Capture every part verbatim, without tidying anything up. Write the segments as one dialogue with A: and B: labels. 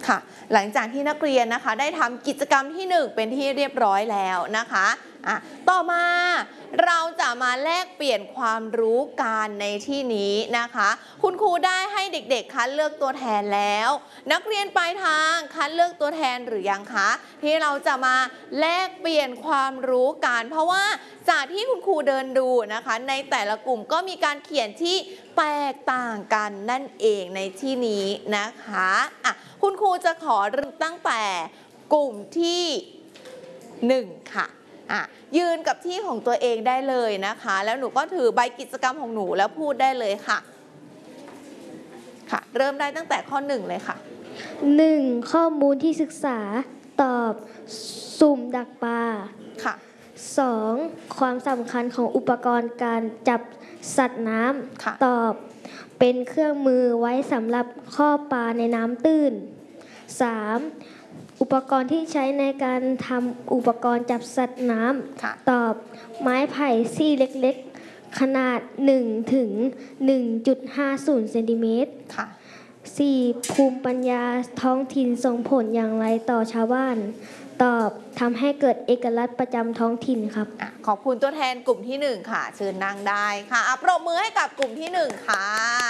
A: ค่ะหลังจากที่นักเรียนนะคะได้ทำกิจกรรมที่หนึ่งเป็นที่เรียบร้อยแล้วนะคะอ่ะต่อมาเราจะมาแลกเปลี่ยนความรู้กันในที่นี้นะคะคุณครูได้ให้เด็กๆคัดเลือกตัวแทนแล้วนักเรียนปลายทางคัดเลือกตัวแทนหรือยังคะที่เราจะมาแลกเปลี่ยนความรู้กันเพราะว่าจากที่คุณครูเดินดูนะคะในแต่ละกลุ่มก็มีการเขียนที่แตกต่างกันนั่นเองในที่นี้นะคะอ่ะคุณครูจะขอเริ่มตั้งแต่กลุ่มที่หนึ่งค่ะอ่ะยืนกับที่ของตัวเองได้เลยนะคะแล้วหนูก็ถือใบกิจกรรมของหนูแล้วพูดได้เลยค่ะค่ะเริ่มได้ตั้งแต่ข้อหนึ่งเลยค่ะ
B: หนึ่งข้อมูลที่ศึกษาตอบสุ่มดักปลา
A: ค่ะ
B: สองความสำคัญของอุปกรณ์การจับสัตว์น้ำตอบเป็นเครื่องมือไว้สำหรับข้อปลาในน้ำตื้นสามอุปกรณ์ที่ใช้ในการทำอุปกรณ์จับสัตว์น้ำตอบไม้ไผ่ซี่เล็กๆขนาดหนึ่งถึงหนึ่งจุดห้าศูนย์เซนติเมตรสี่ภูมิปัญญาท้องถิ่นส่งผลอย่างไรต่อชาวบ้านตอบทำให้เกิดเอกลักษณ์ประจำท้องถิ่นครับ
A: อขอบคุณตัวแทนกลุ่มที่หนึ่งค่ะเชิญนั่งได้ค่ะปรบมือให้กับกลุ่มที่หนึ่งค่ะ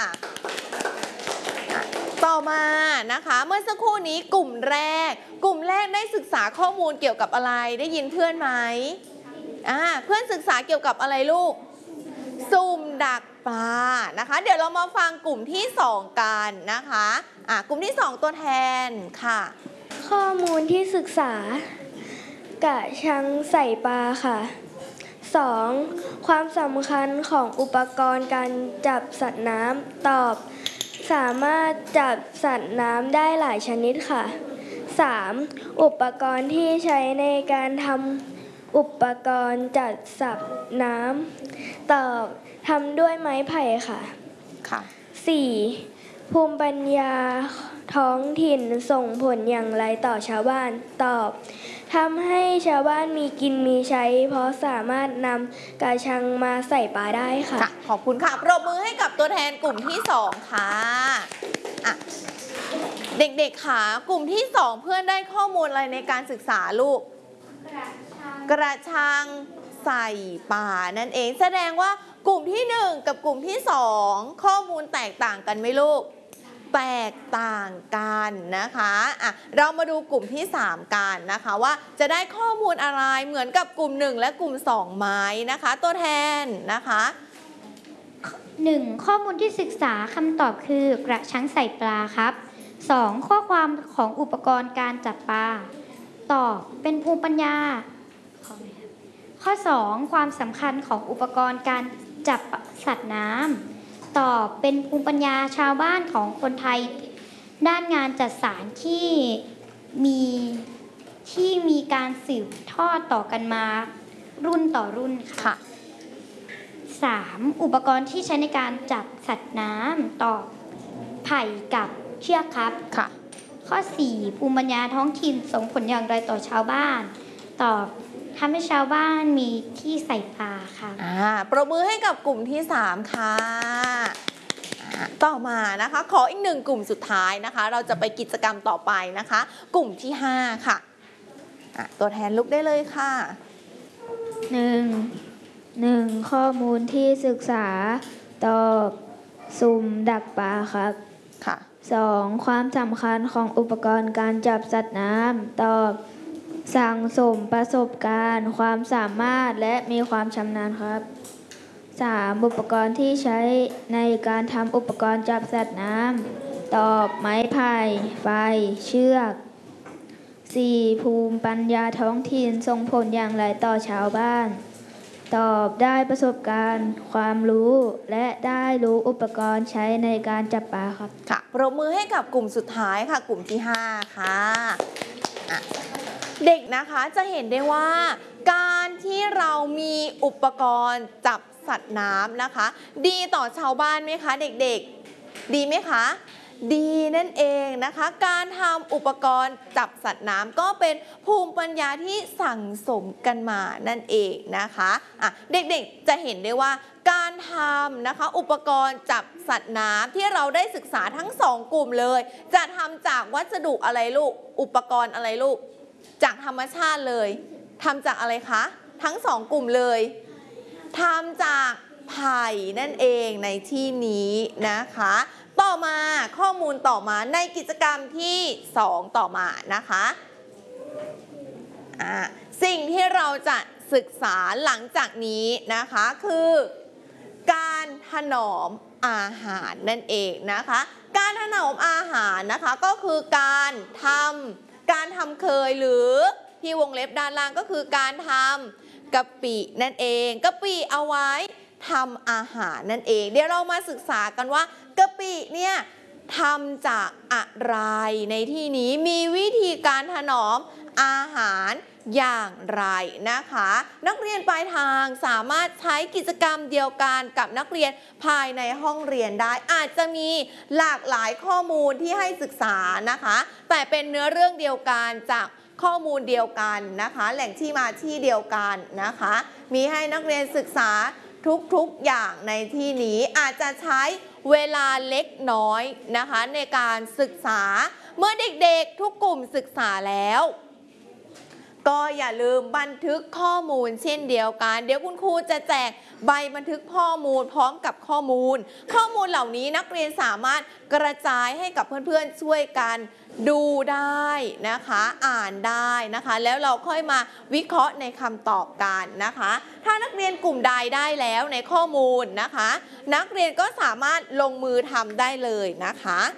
A: ต่อมานะคะเมื่อสักครู่นี้กลุ่มแรกกลุ่มแรกได้ศึกษาข้อมูลเกี่ยวกับอะไรได้ยินเพื่อนไหมอ่าเพื่อนศึกษาเกี่ยวกับอะไรลูกสุ่มดักปลานะคะเดี๋ยวเรามาฟังกลุ่มที่สองกันนะคะอ่ากลุ่มที่สองตัวแทนค่ะ
B: ข้อมูลที่ศึกษากระชังใส่ปลาค่ะสองความสำคัญของอุปกรณ์การจับสัตว์น้ำตอบสามารถจับสัตว์น้ำได้หลายชนิดค่ะสามอุปกรณ์ที่ใช้ในการทำอุปกรณ์จับสัตว์น้ำตอบทำด้วยไม้ไผ่ค่ะ
A: ค่ะ
B: สี่ภูมิปัญญาท้องถิ่นส่งผลอย่างไรต่อชาวบ้านตอบทำให้ชาวบ้านมีกินมีใช้เพราะสามารถนำกระชังมาใส่ปลาได้ค่ะ
A: ขอบคุณค่ะปรบมือให้กับตัวแทนกลุ่มที่สองค่ะอ่ะเด็กๆค่ะกลุ่มที่สองเพื่อนได้ข้อมูลอะไรในการศึกษาลูกกระชังใส่ปลานั่นเองแสดงว่ากลุ่มที่หนึ่งกับกลุ่มที่สองข้อมูลแตกต่างกันไหมลูกแตกต่างกันนะคะอ่ะเรามาดูกลุ่มที่สามกันนะคะว่าจะได้ข้อมูลอะไรเหมือนกับกลุ่มหนึ่งและกลุ่มสองไหมนะคะตัวแทนนะคะ
C: หนึ่งข้อมูลที่ศึกษาคำตอบคือกระชังใส่ปลาครับสองข้อความของอุปกรณ์การจับปลาตอบเป็นภูมิปัญญาข้อสองความสำคัญของอุปกรณ์การจับสัตว์น้ำตอบเป็นภูมิปัญญาชาวบ้านของคนไทยด้านงานจัดสารที่มีที่มีการสืบทอดต่อกันมารุ่นต่อรุ่นค่ะสามอุปกรณ์ที่ใช้ในการจับสัตว์น้ำตอบไผ่กับเชือกครับ
A: ค่ะ
C: ข้อสี่ภูมิปัญญาท้องถิ่นส่งผลอย่างไรต่อชาวบ้านตอบทำให้ชาวบ้านมีที่ใส่ปลาค่ะ
A: อ่าปรบมือให้กับกลุ่มที่สามค่ะต่อมานะคะขออีกหนึ่งกลุ่มสุดท้ายนะคะเราจะไปกิจกรรมต่อไปนะคะกลุ่มที่ห้าค่ะตัวแทนลุกได้เลยค่ะ
B: หนึ่งหนึ่งข้อมูลที่ศึกษาตอบสุ่มดักปลาครับ
A: ค่ะ
B: สองความสำคัญของอุปกรณ์การจับสัตว์น้ำตอบสั่งสมประสบการณ์ความสามารถและมีความชำนาญครับสามอุปกรณ์ที่ใช้ในการทำอุปกรณ์จับสัตว์น้ำตอบไม้ไผ่ไฟเชือกสี่ภูมิปัญญาท้องถิ่นส่งผลอย่างไรต่อชาวบ้านตอบได้ประสบการณ์ความรู้และได้รู้อุปกรณ์ใช้ในการจับปลาครับ
A: ค่ะปรบมือให้กับกลุ่มสุดท้ายค่ะกลุ่มที่ห้าค่ะเด็กนะคะจะเห็นได้ว่าการที่เรามีอุปกรณ์จับสัตว์น้ำนะคะดีต่อชาวบ้านไหมคะเด็กๆดีไหมคะดีนั่นเองนะคะ การทำอุปกรณ์จับสัตว์น้ำก็เป็นภูมิปัญญาที่สั่งสมกันมานั่นเองนะคะอ่ะเด็กๆจะเห็นได้ว่าการทำนะคะอุปกรณ์จับสัตว์น้ำที่เราได้ศึกษาทั้งสองกลุ่มเลยจะทำจากวัสดุอะไรลูกอุปกรณ์อะไรลูกจากธรรมชาติเลยทำจากอะไรคะทั้งสองกลุ่มเลยทำจากไผ่นั่นเองในที่นี้นะคะต่อมาข้อมูลต่อมาในกิจกรรมที่สองต่อมานะคะอ่าสิ่งที่เราจะศึกษาหลังจากนี้นะคะคือการถนอมอาหารนั่นเองนะคะการถนอมอาหารนะคะก็คือการทำการทำเคยหรือที่วงเล็บด้านล่างก็คือการทำกะปินั่นเองกะปิเอาไว้ทำอาหารนั่นเองเดี๋ยวเรามาศึกษากันว่ากะปิเนี่ยทำจากอะไรในที่นี้มีวิธีการถนอมอาหารอย่างไรนะคะนักเรียนปลายทางสามารถใช้กิจกรรมเดียวกันกับนักเรียนภายในห้องเรียนได้อาจจะมีหลากหลายข้อมูลที่ให้ศึกษานะคะแต่เป็นเนื้อเรื่องเดียวกันจากข้อมูลเดียวกันนะคะแหล่งที่มาที่เดียวกันนะคะมีให้นักเรียนศึกษาทุกๆอย่างในที่นี้อาจจะใช้เวลาเล็กน้อยนะคะในการศึกษาเมื่อเด็กๆทุกกลุ่มศึกษาแล้วก็อย่าลืมบันทึกข้อมูลเช่นเดียวกันเดี๋ยวคุณครูจะแจกใบบันทึกข้อมูลพร้อมกับข้อมูลข้อมูลเหล่านี้นักเรียนสามารถกระจายให้กับเพื่อนๆช่วยกันดูได้นะคะอ่านได้นะคะแล้วเราค่อยมาวิเคราะห์ในคำตอบกันนะคะถ้านักเรียนกลุ่มใดได้แล้วในข้อมูลนะคะนักเรียนก็สามารถลงมือทำได้เลยนะคะ